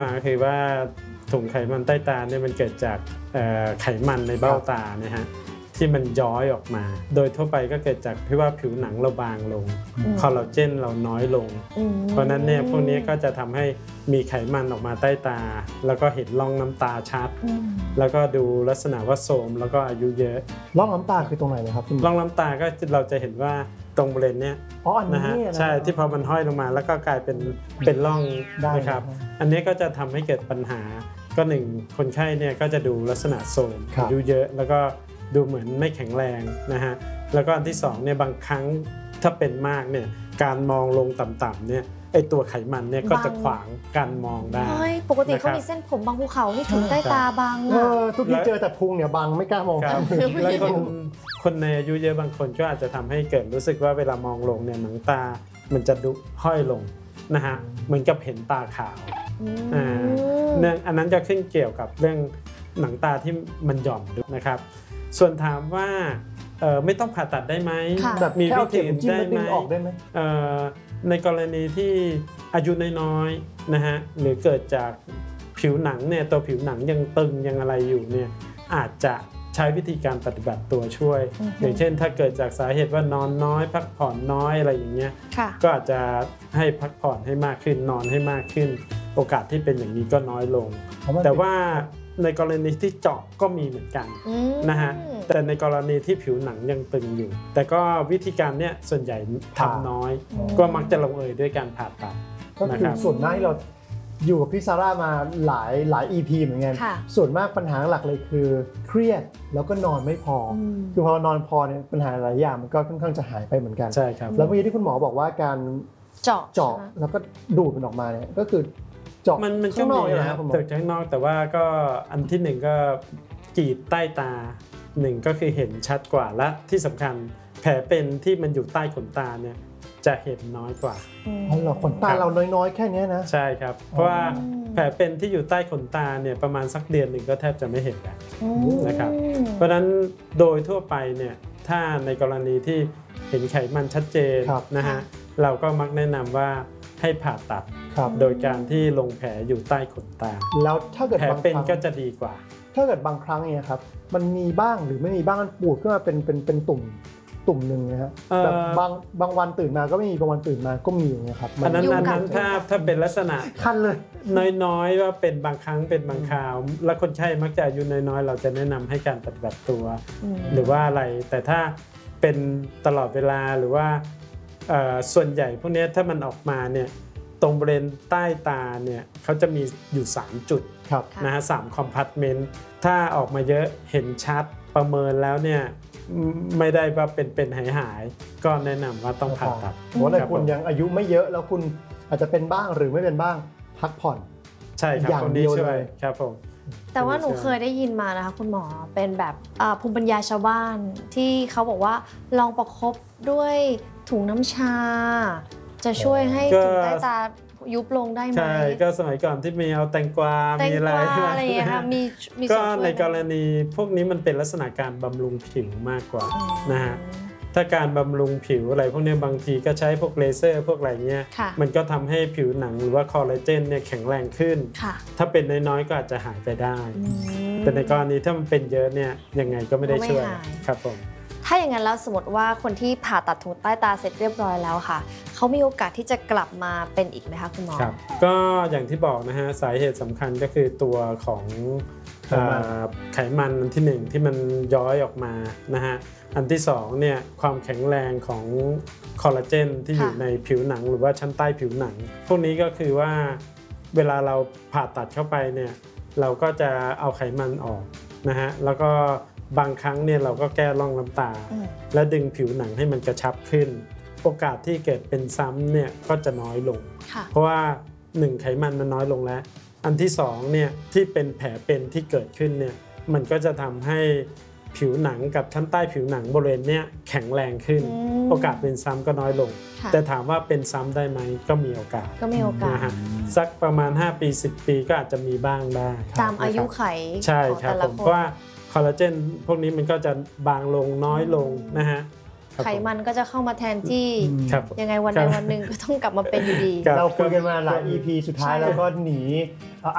คือว่าถุงไขมันใต้ตาเนี่ยมันเกิดจากไขมันในเบ้าตานะฮะที่มันย้อยออกมา โดยทั่วไปก็เกิดจากที่ว่าผิวหนังเราบางลงคอลลาเจนเราน้อยลงเพราะนั้นเนี่ยพวกนี้ก็จะทำให้มีไขมันออกมาใต้ตาแล้วก็เห็นร่องน้ำตาชัดแล้วก็ดูลักษณะว่าโทรมแล้วก็อายุเยอะร่องน้ำตาคือตรงไหนนะครับร่องน้ำตาก็เราจะเห็นว่าตรงบริเวณนี้นะฮะใช่ที่พอมันห้อยลงมาแล้วก็กลายเป็นร่องนะครับอันนี้ก็จะทำให้เกิดปัญหาก็หนึ่งคนไข้เนี่ยก็จะดูลักษณะโทรมอายุเยอะแล้วก็ดูเหมือนไม่แข็งแรงนะฮะแล้วก็อันที่2เนี่ยบางครั้งถ้าเป็นมากเนี่ยการมองลงต่ำๆเนี่ยไอตัวไขมันเนี่ยก็จะขวางการมองได้ปกติเขามีเส้นผมบางภูเขาที่ถึงใต้ตาบางทุกทีเจอแต่พุงเนี่ยบางไม่กล้ามองแล้วคนในอายุเยอะบางคนก็อาจจะทำให้เกิดรู้สึกว่าเวลามองลงเนี่ยหนังตามันจะดุห้อยลงนะฮะเหมือนกับเห็นตาขาวอันนั้นจะขึ้นเกี่ยวกับเรื่องหนังตาที่มันหย่อนนะครับส่วนถามว่าไม่ต้องผ่าตัดได้ไหมมีวิธีอื่นได้ไหมในกรณีที่อายุน้อยๆนะฮะหรือเกิดจากผิวหนังเนี่ยตัวผิวหนังยังตึงยังอะไรอยู่เนี่ยอาจจะใช้วิธีการปฏิบัติตัวช่วยอย่างเช่นถ้าเกิดจากสาเหตุว่านอนน้อยพักผ่อนน้อยอะไรอย่างเงี้ยก็อาจจะให้พักผ่อนให้มากขึ้นนอนให้มากขึ้นโอกาสที่เป็นอย่างนี้ก็น้อยลงแต่ว่าในกรณีที่เจาะก็มีเหมือนกันนะฮะแต่ในกรณีที่ผิวหนังยังตึงอยู่แต่ก็วิธีการเนี้ยส่วนใหญ่ทำน้อยก็มักจะลงเอยด้วยการผ่าตัดก็คือส่วนมากที่เราอยู่กับพี่ซาร่ามาหลาย EP เหมือนกันส่วนมากปัญหาหลักเลยคือเครียดแล้วก็นอนไม่พอคือพอนอนพอเนี่ยปัญหาหลายอย่างมันก็ค่อนข้างจะหายไปเหมือนกันใช่ครับแล้วเมื่อกี้ที่คุณหมอบอกว่าการเจาะแล้วก็ดูดมันออกมาเนี่ยก็คือมันช่วงนี้นะครับเจาะข้างนอกแต่ว่าก็อันที่หนึ่งก็กรีดใต้ตาหนึ่งก็คือเห็นชัดกว่าและที่สำคัญแผลเป็นที่มันอยู่ใต้ขนตาเนี่ยจะเห็นน้อยกว่าขนตาเราน้อยๆแค่นี้นะใช่ครับเพราะว่าแผลเป็นที่อยู่ใต้ขนตาเนี่ยประมาณสักเดือนหนึ่งก็แทบจะไม่เห็นแล้วนะครับเพราะฉะนั้นโดยทั่วไปเนี่ยถ้าในกรณีที่เห็นไขมันชัดเจนนะฮะเราก็มักแนะนำว่าให้ผ่าตัดโดยการที่ลงแผลอยู่ใต้ขนตาแล้วถ้าเกิดแผลเป็นก็จะดีกว่าถ้าเกิดบางครั้งเนี่ยครับมันมีบ้างหรือไม่มีบ้างมันปูดขึ้นมาเป็นตุ่มหนึ่งนะฮะแบบบางวันตื่นมาก็ไม่มีบางวันตื่นมาก็มีอย่างเงี้ยครับอันนั้นถ้าเป็นลักษณะคันเลยน้อยๆว่าเป็นบางครั้งเป็นบางคราวแล้วคนไข้มักจะอายุน้อยๆเราจะแนะนำให้การปฏิบัติตัวหรือว่าอะไรแต่ถ้าเป็นตลอดเวลาหรือว่าส่วนใหญ่พวกนี้ถ้ามันออกมาเนี่ยตรงบริเวณใต้ตาเนี่ยเขาจะมีอยู่3จุดนะฮะ3คอมพาร์ตเมนต์ถ้าออกมาเยอะเห็นชัดประเมินแล้วเนี่ยไม่ได้ว่าเป็นหายก็แนะนำว่าต้องผ่าตัดเพราะว่าคุณยังอายุไม่เยอะแล้วคุณอาจจะเป็นบ้างหรือไม่เป็นบ้างพักผ่อนใช่ครับคนนี้ช่วยครับผมแต่ว่าหนูเคยได้ยินมานะคะคุณหมอเป็นแบบภูมิปัญญาชาวบ้านที่เขาบอกว่าลองประคบด้วยถุงน้ำชาจะช่วยให้ถุงใต้ตายุบลงได้ไหมใช่ก็สมัยก่อนที่มีเอาแตงกวามีอะไรอย่างเงี้ยค่ะมีก็ในกรณีพวกนี้มันเป็นลักษณะการบำรุงผิวมากกว่านะฮะถ้าการบำรุงผิวอะไรพวกนี้บางทีก็ใช้พวกเลเซอร์พวกอะไรเงี้ยมันก็ทำให้ผิวหนังหรือว่าคอลลาเจนเนี่ยแข็งแรงขึ้นถ้าเป็นน้อยๆก็อาจจะหายไปได้แต่ในกรณีถ้ามันเป็นเยอะเนี่ยยังไงก็ไม่ได้ช่วยครับผมถ้าอย่างนั้นแล้วสมมติว่าคนที่ผ่าตัดถุงใต้ตาเสร็จเรียบร้อยแล้วค่ะเขามีโอกาสที่จะกลับมาเป็นอีกไหมคะคุณหมอครับก็อย่างที่บอกนะฮะสาเหตุสำคัญก็คือตัวของไขมันอันที่1ที่มันย้อยออกมานะฮะอันที่2เนี่ยความแข็งแรงของคอลลาเจนที่อยู่ในผิวหนังหรือว่าชั้นใต้ผิวหนังพวกนี้ก็คือว่าเวลาเราผ่าตัดเข้าไปเนี่ยเราก็จะเอาไขมันออกนะฮะแล้วก็บางครั้งเนี่ยเราก็แก้ร่องน้ำตาและดึงผิวหนังให้มันกระชับขึ้นโอกาสที่เกิดเป็นซ้ำเนี่ยก็จะน้อยลงเพราะว่า1ไขมันมันน้อยลงแล้วอันที่2เนี่ยที่เป็นแผลเป็นที่เกิดขึ้นเนี่ยมันก็จะทำให้ผิวหนังกับชั้นใต้ผิวหนังบริเวณเนี้ยแข็งแรงขึ้นโอกาสเป็นซ้ำก็น้อยลงแต่ถามว่าเป็นซ้ำได้ไหมก็มีโอกาสสักประมาณ5 ปี 10 ปีก็อาจจะมีบ้างได้ตามอายุไขใช่ครับผมเพราะว่าคอลลาเจนพวกนี้มันก็จะบางลงน้อยลงนะฮะไขมันก็จะเข้ามาแทนที่ยังไงวันใดวันหนึ่งก็ต้องกลับมาเป็นอยู่ดีเราคุยกันมาหลาย EP สุดท้ายแล้วก็หนี